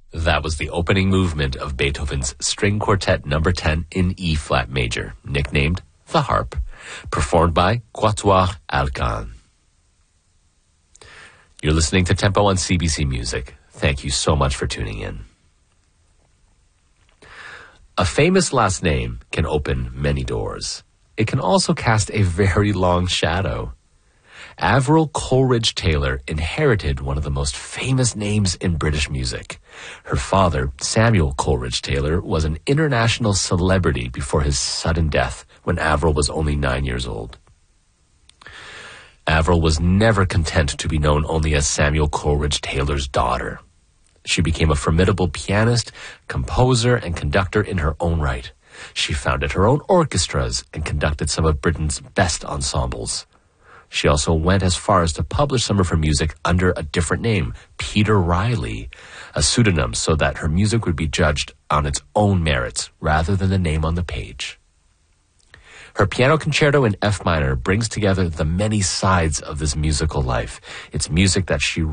That was the opening movement of Beethoven's String Quartet No. 10 in E-flat major, nicknamed the Harp, performed by Quatuor Alcan. You're listening to Tempo on CBC Music. Thank you so much for tuning in. A famous last name can open many doors. It can also cast a very long shadow. Avril Coleridge Taylor inherited one of the most famous names in British music. Her father, Samuel Coleridge Taylor, was an international celebrity before his sudden death when Avril was only 9 years old. Avril was never content to be known only as Samuel Coleridge Taylor's daughter. She became a formidable pianist, composer, and conductor in her own right. She founded her own orchestras and conducted some of Britain's best ensembles. She also went as far as to publish some of her music under a different name, Peter Riley, a pseudonym so that her music would be judged on its own merits rather than the name on the page. Her piano concerto in F minor brings together the many sides of this musical life. It's music that she